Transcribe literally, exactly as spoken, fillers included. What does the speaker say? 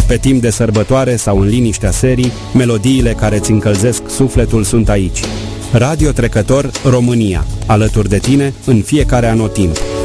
Pe timp de sărbătoare sau în liniștea serii, melodiile care îți încălzesc sufletul sunt aici. Radio Trecător România, alături de tine în fiecare anotimp.